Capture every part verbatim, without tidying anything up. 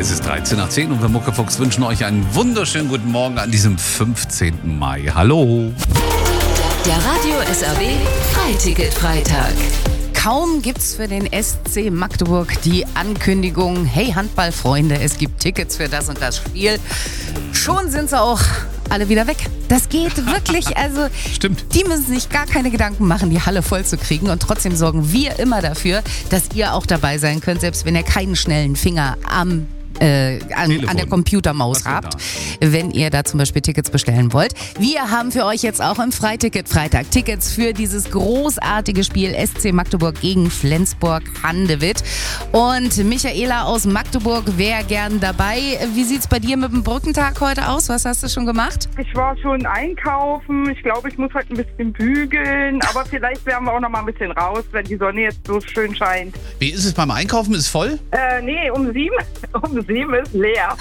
Es ist dreizehn nach zehn und wir Muckefuchs wünschen euch einen wunderschönen guten Morgen an diesem fünfzehnten Mai. Hallo! Der Radio S R W Freiticket-Freitag. Kaum gibt's für den S C Magdeburg die Ankündigung, hey Handballfreunde, es gibt Tickets für das und das Spiel. Schon sind sie auch alle wieder weg. Das geht wirklich, also Stimmt. Die müssen sich gar keine Gedanken machen, die Halle voll zu kriegen, und trotzdem sorgen wir immer dafür, dass ihr auch dabei sein könnt, selbst wenn ihr keinen schnellen Finger am Äh, an, an der Computermaus habt, wenn ihr da zum Beispiel Tickets bestellen wollt. Wir haben für euch jetzt auch im Freiticket-Freitag Tickets für dieses großartige Spiel S C Magdeburg gegen Flensburg-Handewitt. Und Michaela aus Magdeburg wäre gern dabei. Wie sieht's bei dir mit dem Brückentag heute aus? Was hast du schon gemacht? Ich war schon einkaufen. Ich glaube, ich muss heute ein bisschen bügeln. Aber vielleicht werden wir auch noch mal ein bisschen raus, wenn die Sonne jetzt so schön scheint. Wie ist es beim Einkaufen? Ist es voll? Äh, nee, um sieben. Um sieben ist leer.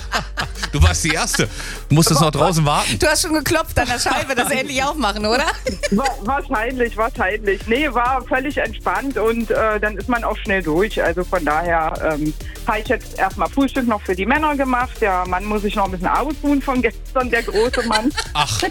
Du warst die Erste. Du musstest noch draußen warten. Du hast schon geklopft an der Scheibe, dass sie endlich aufmachen, oder? Wa- wahrscheinlich, wahrscheinlich. Nee, war völlig entspannt und äh, dann ist man auch schnell durch. Also von daher ähm, habe ich jetzt erstmal Frühstück noch für die Männer gemacht. Der Mann muss sich noch ein bisschen ausruhen von gestern, der große Mann. Ach.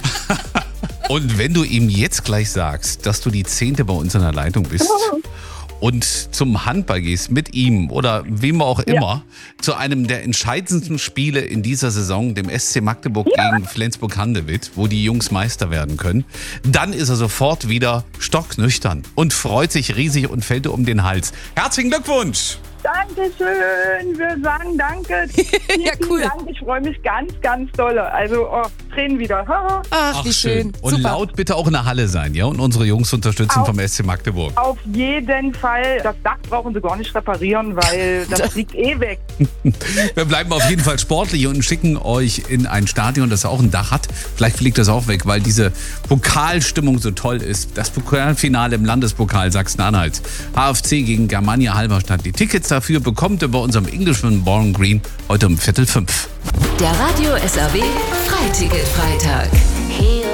Und wenn du ihm jetzt gleich sagst, dass du die Zehnte bei uns in der Leitung bist und zum Handball gehst mit ihm oder wem auch immer, ja, zu einem der entscheidendsten Spiele in dieser Saison, dem S C Magdeburg ja. gegen Flensburg-Handewitt, wo die Jungs Meister werden können, dann ist er sofort wieder stocknüchtern und freut sich riesig und fällt dir um den Hals. Herzlichen Glückwunsch! Dankeschön, wir sagen danke. Vielen, Ja, cool. vielen Dank. Ich freue mich ganz, ganz dolle. Also, oh, Tränen wieder. Ach, Ach, wie schön. Und Super. laut bitte auch in der Halle sein, ja? Und unsere Jungs unterstützen Auf- vom S C Magdeburg. Auf jeden Fall. Das Dach brauchen sie gar nicht reparieren, weil das liegt eh weg. Wir bleiben auf jeden Fall sportlich und schicken euch in ein Stadion, das auch ein Dach hat. Vielleicht fliegt das auch weg, weil diese Pokalstimmung so toll ist. Das Pokalfinale im Landespokal Sachsen-Anhalt. H F C gegen Germania Halberstadt. Die Tickets dafür bekommt ihr bei unserem Englishman Born Green heute um Viertel fünf. Der Radio S R W Freiticket-Freitag.